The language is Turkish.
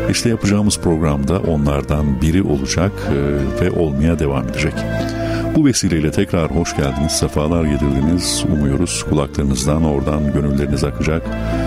İşte yapacağımız programda onlardan biri olacak ve olmaya devam edecek. Bu vesileyle tekrar hoş geldiniz, sefalar getirdiniz. Umuyoruz kulaklarınızdan oradan gönülleriniz akacak.